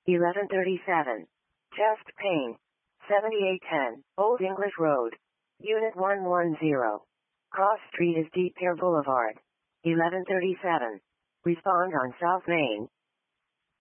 1137. Chest pain. 7810, Old English Road. Unit 110. Cross Street is Deep Pear Boulevard. 1137. Respond on South Main.